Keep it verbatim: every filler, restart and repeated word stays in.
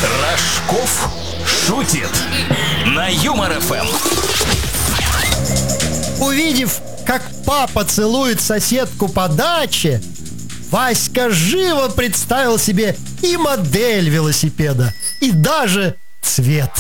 Рожков шутит на Юмор эф эм. Увидев, как папа целует соседку по даче, Васька живо представил себе и модель велосипеда, и даже цвет.